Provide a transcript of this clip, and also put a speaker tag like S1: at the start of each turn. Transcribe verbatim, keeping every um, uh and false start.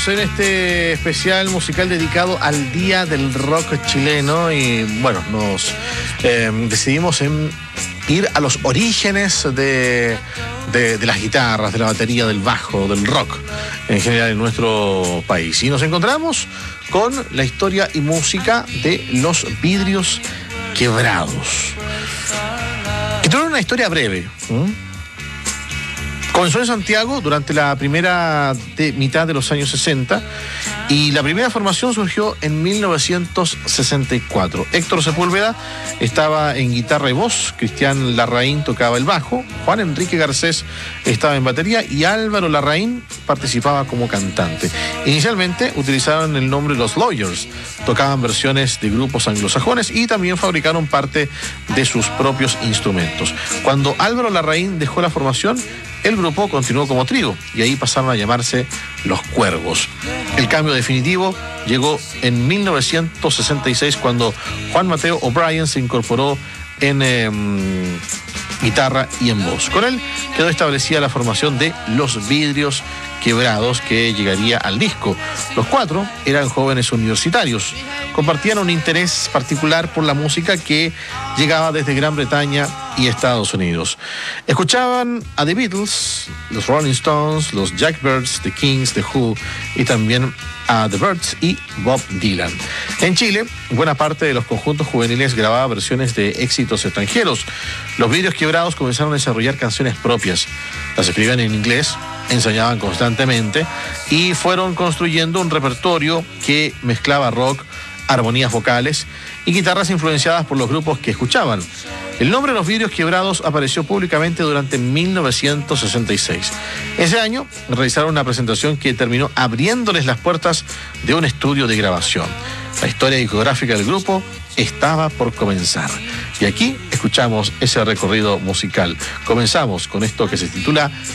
S1: Continuamos en este especial musical dedicado al Día del Rock chileno y bueno, nos eh, decidimos en ir a los orígenes de, de, de las guitarras, de la batería, del bajo, del rock en general en nuestro país. Y nos encontramos con la historia y música de Los Vidrios Quebrados. Que tiene una historia breve. ¿Mm? Comenzó en Santiago durante la primera de, mitad de los años sesenta y la primera formación surgió en mil novecientos sesenta y cuatro. Héctor Sepúlveda estaba en guitarra y voz, Cristian Larraín tocaba el bajo, Juan Enrique Garcés estaba en batería y Álvaro Larraín participaba como cantante. Inicialmente utilizaron el nombre Los Lawyers, tocaban versiones de grupos anglosajones y también fabricaron parte de sus propios instrumentos. Cuando Álvaro Larraín dejó la formación, el grupo continuó como trío y ahí pasaron a llamarse Los Cuervos. El cambio definitivo llegó en mil novecientos sesenta y seis cuando Juan Mateo O'Brien se incorporó en eh, guitarra y en voz. Con él quedó establecida la formación de Los Vidrios Quebrados, que llegaría al disco. Los cuatro eran jóvenes universitarios, compartían un interés particular por la música que llegaba desde Gran Bretaña y Estados Unidos. Escuchaban a The Beatles, los Rolling Stones, los Jackbirds, The Kings, The Who y también a The Byrds y Bob Dylan. En Chile, buena parte de los conjuntos juveniles grababa versiones de éxitos extranjeros. Los Vidrios Quebrados comenzaron a desarrollar canciones propias. Las escribían en inglés, ensayaban constantemente y fueron construyendo un repertorio que mezclaba rock, armonías vocales y guitarras influenciadas por los grupos que escuchaban. El nombre Los Vidrios Quebrados apareció públicamente durante mil novecientos sesenta y seis. Ese año realizaron una presentación que terminó abriéndoles las puertas de un estudio de grabación. La historia discográfica del grupo estaba por comenzar. Y aquí escuchamos ese recorrido musical. Comenzamos con esto que se titula